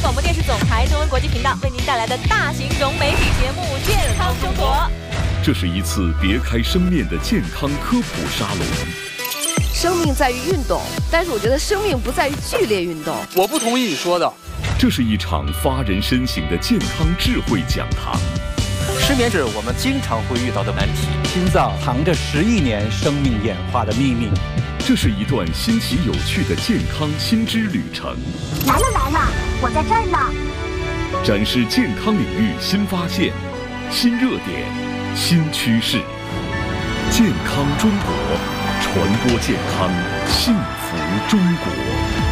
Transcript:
广播电视总台中文国际频道为您带来的大型融媒体节目《健康生活》。 这是一次别开生面的健康科普沙龙。 生命在于运动，但是我觉得生命不在于剧烈运动。 我不同意你说的。 这是一场发人深省的健康智慧讲堂。 失眠是我们经常会遇到的难题。 心脏藏着10亿年生命演化的秘密。 这是一段新奇有趣的健康新知旅程。 来了，我在这儿呢。 展示健康领域新发现、新热点、新趋势。健康中国，传播健康，幸福中国。